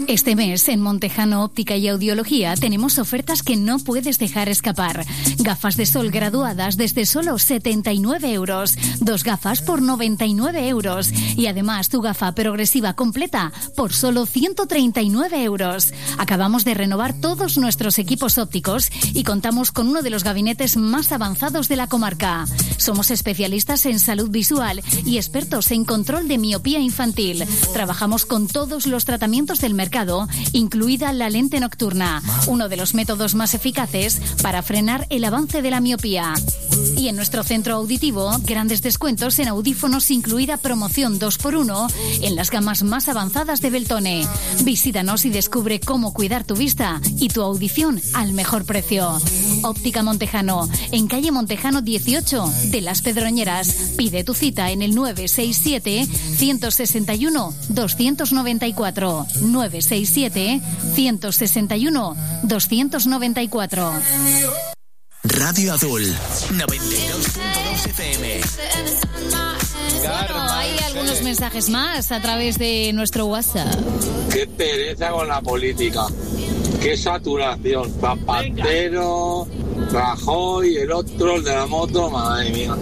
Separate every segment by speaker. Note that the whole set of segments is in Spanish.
Speaker 1: Este mes en Montejano Óptica y Audiología tenemos ofertas que no puedes dejar escapar. Gafas de sol graduadas desde solo 79 euros. 2 gafas por 99 euros. Y además tu gafa progresiva completa por solo 139 euros. Acabamos de renovar todos nuestros equipos ópticos y contamos con uno de los gabinetes más avanzados de la comarca. Somos especialistas en salud visual y expertos en control de miopía infantil. Trabajamos con todos los tratamientos del mercado, incluida la lente nocturna, uno de los métodos más eficaces para frenar el avance de la miopía. Y en nuestro centro auditivo, grandes descuentos en audífonos, incluida promoción 2x1 en las gamas más avanzadas de Beltone. Visítanos y descubre cómo cuidar tu vista y tu audición al mejor precio. Óptica Montejano, en calle Montejano 18 de Las Pedroñeras. Pide tu cita en el 967 161 294. 967 161 294.
Speaker 2: Radio Azul 92.2 FM.
Speaker 1: Bueno, hay algunos mensajes más a través de nuestro WhatsApp.
Speaker 3: Qué pereza con la política. Qué saturación. Zapatero, Rajoy, el otro, el de la moto, madre mía.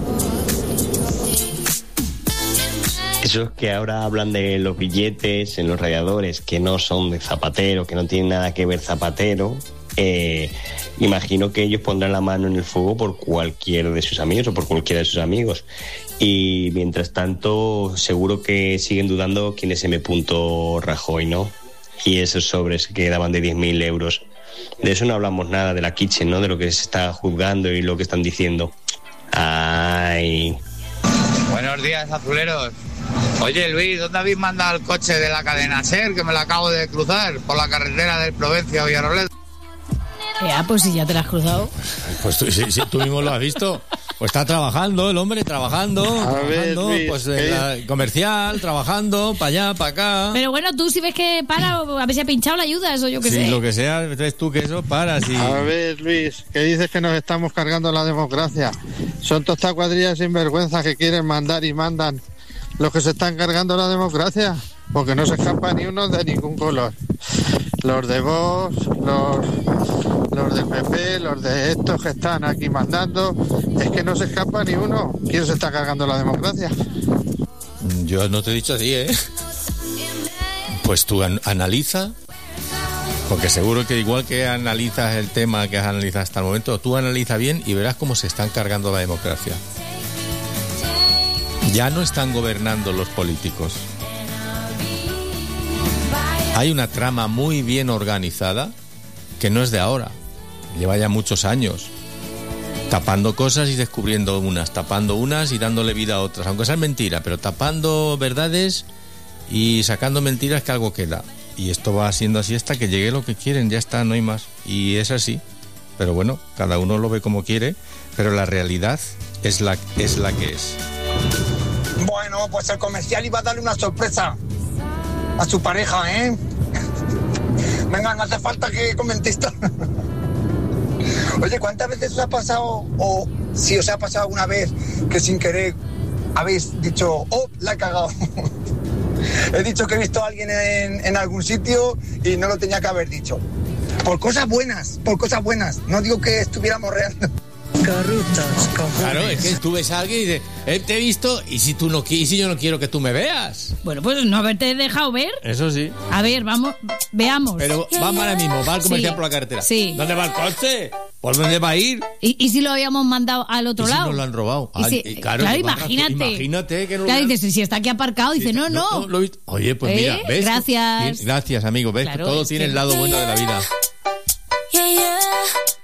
Speaker 4: Esos que ahora hablan de los billetes en los radiadores que no son de Zapatero, que no tienen nada que ver Zapatero, imagino que ellos pondrán la mano en el fuego por cualquiera de sus amigos o por cualquiera de sus amigos. Y mientras tanto, seguro que siguen dudando quién es M. Rajoy, ¿no? Y esos sobres que daban de 10.000 euros. De eso no hablamos nada, de la Kitchen, ¿no? De lo que se está juzgando y lo que están diciendo. Ay.
Speaker 3: Buenos días, azuleros. Oye, Luis, ¿dónde habéis mandado el coche de la cadena SER? Que me lo acabo de cruzar por la carretera del Provencio a Villarroledo.
Speaker 1: Pues si ya te la has cruzado.
Speaker 5: Pues tú mismo lo has visto. Pues está trabajando el hombre, trabajando, Luis, pues comercial, trabajando, para allá, para acá.
Speaker 1: Pero bueno, tú si ves que para, a ver si ha pinchado la ayuda, eso yo que sé.
Speaker 5: Sí, lo que sea, ves tú que eso para. Sí.
Speaker 6: A ver, Luis, ¿qué dices que nos estamos cargando la democracia? Son todas estas cuadrillas sinvergüenzas que quieren mandar y mandan los que se están cargando la democracia, porque no se escapa ni uno de ningún color. Los de Vox, los del PP, los de estos que están aquí mandando, es que no se escapa ni uno. ¿Quién se está cargando la democracia?
Speaker 5: Yo no te he dicho así, ¿eh? Pues tú analiza, porque seguro que igual que analizas el tema que has analizado hasta el momento, tú analiza bien y verás cómo se están cargando la democracia. Ya no están gobernando los políticos. Hay una trama muy bien organizada que no es de ahora, lleva ya muchos años tapando cosas y descubriendo unas, tapando unas y dándole vida a otras, aunque sean mentiras, pero tapando verdades y sacando mentiras que algo queda. Y esto va siendo así hasta que llegue lo que quieren, ya está, no hay más. Y es así, pero bueno, cada uno lo ve como quiere, pero la realidad es la que es.
Speaker 7: Bueno, pues el comercial iba a darle una sorpresa a su pareja, ¿eh? Venga, no hace falta que comentéis. Oye, ¿cuántas veces os ha pasado, o si os ha pasado alguna vez, que sin querer habéis dicho, oh, la he cagado? He dicho que he visto a alguien en algún sitio y no lo tenía que haber dicho. Por cosas buenas, no digo que estuviéramos morreando.
Speaker 8: Corruptos, cojones.
Speaker 5: Claro, es que tú ves a alguien y dices, te he visto y si yo no quiero que tú me veas.
Speaker 1: Bueno, pues no haberte dejado ver.
Speaker 5: Eso sí.
Speaker 1: A ver, veamos.
Speaker 5: Pero vamos ahora mismo, va al comercial por la carretera.
Speaker 1: Sí.
Speaker 5: ¿Dónde va el coche? ¿Por dónde va a ir?
Speaker 1: ¿Y si lo habíamos mandado al otro lado?
Speaker 5: Si nos lo han robado.
Speaker 1: Claro, imagínate
Speaker 5: que no lo
Speaker 1: claro, dices, si está aquí aparcado, dice, no.
Speaker 5: Lo he visto. Oye, pues mira, ¿ves?
Speaker 1: Gracias.
Speaker 5: Gracias, amigo, ves, claro, que todo tiene el lado bueno de la vida.
Speaker 8: Yeah, yeah.